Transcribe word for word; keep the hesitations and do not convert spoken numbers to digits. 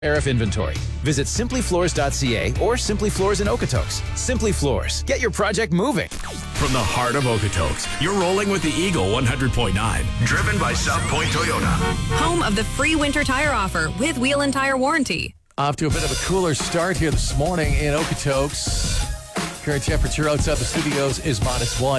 Tariff inventory. Visit simply floors dot c a or Simply Floors in Okotoks. Simply Floors. Get your project moving. From the heart of Okotoks, you're rolling with the Eagle one hundred point nine. Driven by South Point Toyota. Home of the free winter tire offer with wheel and tire warranty. Off to a bit of a cooler start here this morning in Okotoks. Current temperature outside the studios is minus one.